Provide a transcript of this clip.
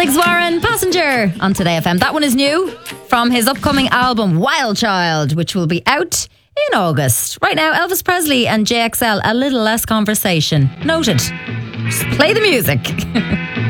Alex Warren, Passenger on Today FM. That one is new from his upcoming album Wild Child, which will be out in August. Right now, Elvis Presley and JXL, A Little Less Conversation. Noted. Just play the music.